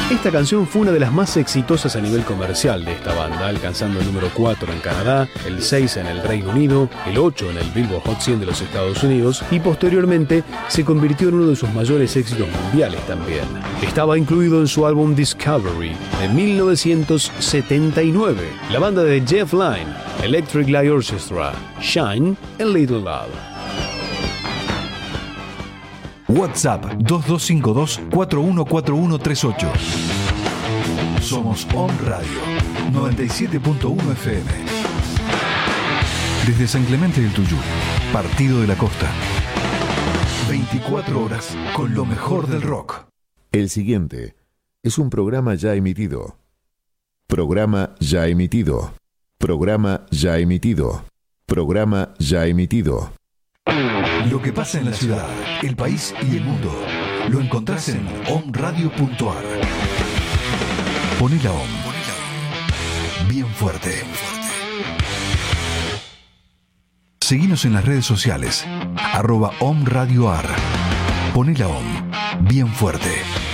Esta canción fue una de las más exitosas a nivel comercial de esta banda, alcanzando el número 4 en Canadá, el 6 en el Reino Unido, el 8 en el Billboard Hot 100 de los Estados Unidos y posteriormente se convirtió en uno de sus mayores éxitos mundiales también. Estaba incluido en su álbum Discovery de 1979, la banda de Jeff Lynne, Electric Light Orchestra, Shine a Little Love. WhatsApp 2252-414138. Somos On Radio 97.1 FM. Desde San Clemente del Tuyú, Partido de la Costa. 24 horas con lo mejor del rock. El siguiente es un programa ya emitido. Programa ya emitido. Programa ya emitido. Programa ya emitido. Lo que pasa en la ciudad, el país y el mundo lo encontrás en omradio.ar. Poné la OM. Bien fuerte. Seguinos en las redes sociales @omradioar. Poné la OM. Bien fuerte.